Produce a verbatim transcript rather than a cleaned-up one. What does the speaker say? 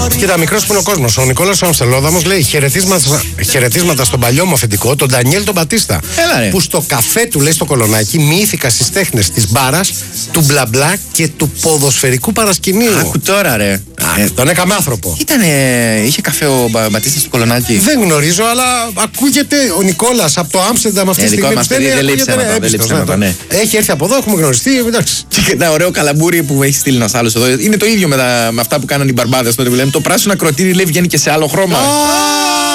Κοίτα, μικρός που είναι ο κόσμος. Ο Νικόλας ο Αμστελόδαμος λέει χαιρετίσματα, χαιρετίσματα στον παλιό μου αφεντικό, τον Ντανιέλ τον Μπατίστα. Έλα, ρε. Που στο καφέ του, λέει, στο Κολονάκι, μοιήθηκα στις τέχνες της μπάρας, του μπλα μπλα και του ποδοσφαιρικού παρασκηνίου. Άκου τώρα, ρε. Α, τον έκαμε άνθρωπο. Ήτανε, είχε καφέ ο Μπα- Μπατίστας στο Κολονάκι. Δεν γνωρίζω, αλλά ακούγεται ο Νικόλας από το Άμστερνταμ αυτή Ε, τη δικό στιγμή. μας που παιδί, στέλνει, δεν λέει ακούγεται, ψέματα, ναι, δεν λέει έμπιστος, ψέματα, ναι. Έχει έρθει από εδώ, έχουμε γνωριστεί, εντάξει. Και ένα ωραίο καλαμπούρι που έχει στείλει ένας άλλος εδώ. Είναι το ίδιο με, τα, με αυτά που κάνανε οι μπαρμπάδες τότε που λέμε. Το πράσινο ακροτήρι λέει βγαίνει και σε άλλο χρώμα.